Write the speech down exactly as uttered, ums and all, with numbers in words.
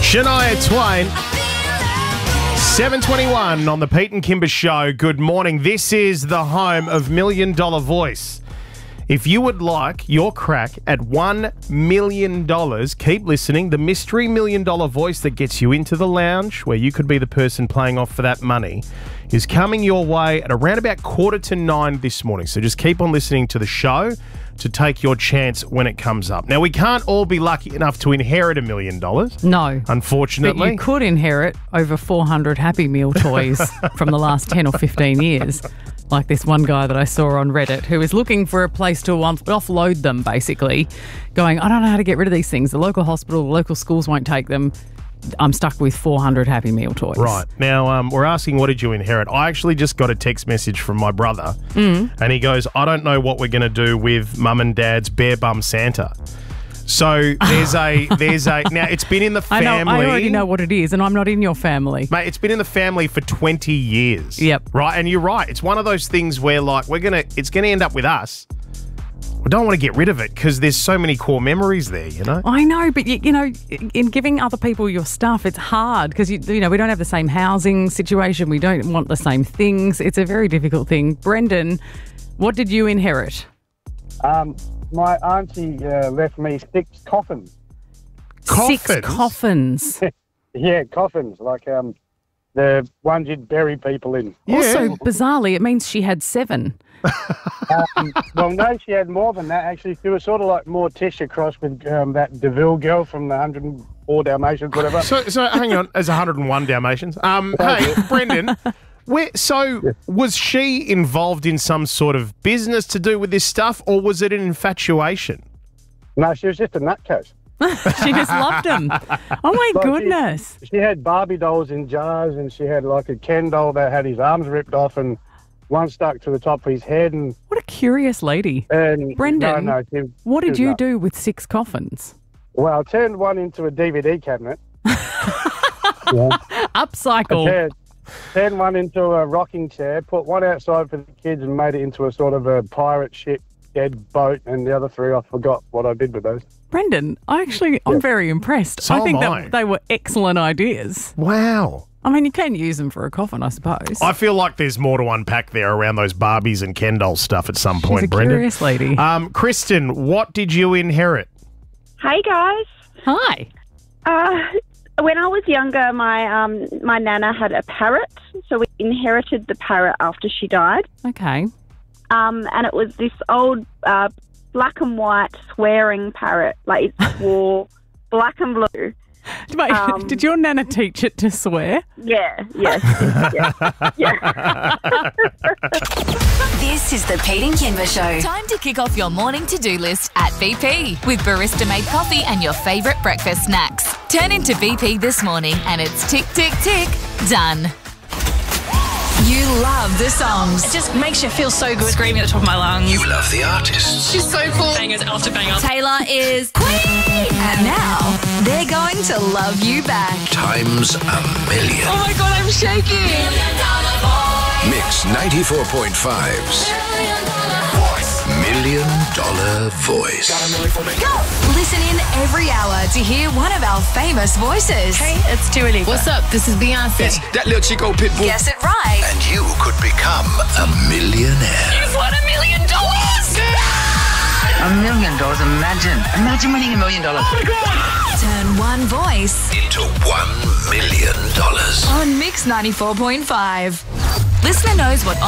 Shania Twain, seven twenty-one on the Pete and Kimber Show. Good morning. This is the home of Million Dollar Voice. If you would like your crack at one million dollars, keep listening. The mystery million dollar voice that gets you into the lounge, where you could be the person playing off for that money, is coming your way at around about quarter to nine this morning. So just keep on listening to the show to take your chance when it comes up. Now, we can't all be lucky enough to inherit a million dollars. No. Unfortunately. But you could inherit over four hundred Happy Meal toys from the last ten or fifteen years. Like this one guy that I saw on Reddit who is looking for a place to offload them, basically, going, I don't know how to get rid of these things. The local hospital, the local schools won't take them. I'm stuck with four hundred Happy Meal toys. Right. Now, um, we're asking, what did you inherit? I actually just got a text message from my brother, mm. and he goes, I don't know what we're going to do with Mum and Dad's Bare Bum Santa. So there's a, there's a, now it's been in the family. I know, I already know what it is, and I'm not in your family. Mate, it's been in the family for twenty years. Yep. Right, and you're right. It's one of those things where, like, we're going to, it's going to end up with us. We don't want to get rid of it because there's so many core memories there, you know? I know, but, you, you know, in giving other people your stuff, it's hard because, you, you know, we don't have the same housing situation. We don't want the same things. It's a very difficult thing. Brendan, what did you inherit? Um, my auntie uh, left me six coffins. Coffins? Six coffins. Yeah, coffins, like um, the ones you'd bury people in. Yeah. Also, bizarrely, it means she had seven. um, well, no, she had more than that, actually. She was sort of like Morticia crossed with um, that DeVille girl from the one hundred and four Dalmatians, whatever. So, so hang on, there's one hundred and one Dalmatians. Um, hey, Brendan, where, so was she involved in some sort of business to do with this stuff, or was it an infatuation? No, she was just a nutcase. She just loved them. Oh, my Like, goodness. She, she had Barbie dolls in jars, and she had like a Ken doll that had his arms ripped off and one stuck to the top of his head. And What a curious lady. and Brendan, no, no, she, What she did was you nuts. do with six coffins? Well, I turned one into a D V D cabinet. Upcycle. Turned, turned one into a rocking chair, put one outside for the kids and made it into a sort of a pirate ship, dead boat, and the other three, I forgot what I did with those. Brendan, I actually, I'm very impressed. So I think am I. that they were excellent ideas. Wow. I mean, you can use them for a coffin, I suppose. I feel like there's more to unpack there around those Barbies and Ken doll stuff at some point, She's a Brendan. curious lady. Um, Kristen, what did you inherit? Hey guys. Hi. Uh, when I was younger, my um, my nana had a parrot, so we inherited the parrot after she died. Okay. Um, and it was this old uh, black and white swearing parrot, like it swore black and blue. Wait, Um, did your nana teach it to swear? Yeah, yes, yeah, yeah. This is the Pete and Kimber Show. Time to kick off your morning to-do list at B P with barista-made coffee and your favourite breakfast snacks. Turn into B P this morning and it's tick, tick, tick, done. You love the songs. It just makes you feel so good. Screaming at the top of my lungs. You love the artists. She's so cool. Bangers after bangers. Taylor is queen. And now they're going to love you back. Times a million. Oh my God, I'm shaking. Mix ninety-four point five's Million Dollar Voice. Listen in every hour to hear one of our famous voices. Hey, it's Dua Lipa. What's up? This is Beyonce. It's that little Chico Pitbull. Guess it right. And you could become a millionaire. You've won a million dollars. A million dollars, imagine. Imagine winning a million dollars. Turn one voice Into one million dollars. on Mix ninety-four point five. Listener knows what